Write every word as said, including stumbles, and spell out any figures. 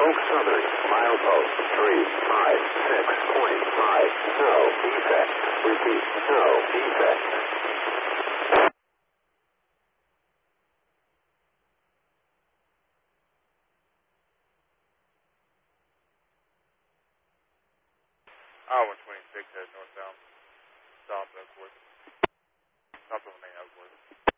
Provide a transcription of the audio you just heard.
Oak Southern, milepost three five six point five. No defect. Repeat, no defect. I one twenty-six headed northbound. South Oakwood. South of the main Oakwood.